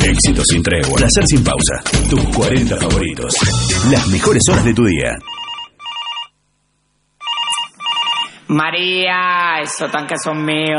Éxito sin tregua. Placer sin pausa. Tus 40 favoritos. Las mejores horas de tu día. María, esos tanques son míos.